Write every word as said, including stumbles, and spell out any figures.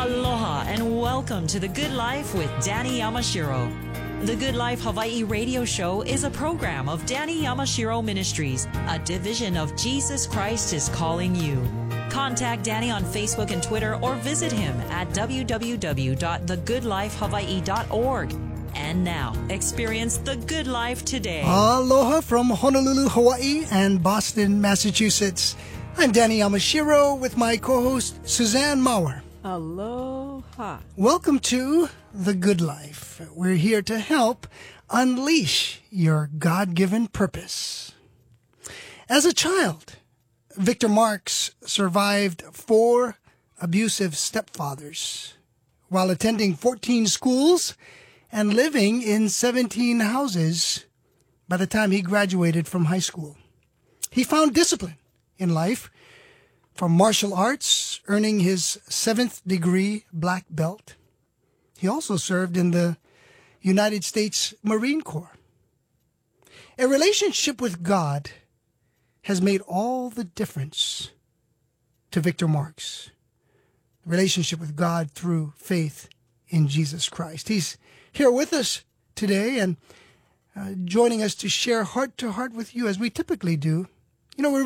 Aloha and welcome to The Good Life with Danny Yamashiro. The Good Life Hawaii radio show is a program of Danny Yamashiro Ministries, a division of Jesus Christ is Calling You. Contact Danny on Facebook and Twitter or visit him at w w w dot the good life hawaii dot org. And now, experience the good life today. Aloha from Honolulu, Hawaii and Boston, Massachusetts. I'm Danny Yamashiro with my co-host Suzanne Maurer. Aloha. Welcome to The Good Life. We're here to help unleash your God-given purpose. As a child, Victor Marx survived four abusive stepfathers while attending fourteen schools and living in seventeen houses by the time he graduated from high school. He found discipline in life from martial arts, earning his seventh degree black belt. He also served in the United States Marine Corps. A relationship with God has made all the difference to Victor Marx. Relationship with God through faith in Jesus Christ. He's here with us today and uh, joining us to share heart to heart with you as we typically do. You know, we're